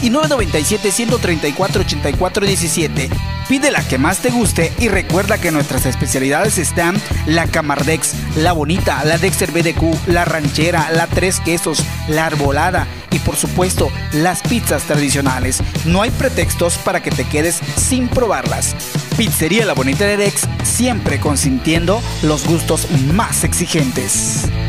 y 997-134-8417. Pide la que más te guste y recuerda que nuestras especialidades están la Camardex, la Bonita, la Dexter BDQ, la Ranchera, la Tres Quesos, la Arbolada y por supuesto las pizzas tradicionales. No hay pretextos para que te quedes sin probarlas. Pizzería La Bonita de Dex, siempre consintiendo los gustos más exigentes.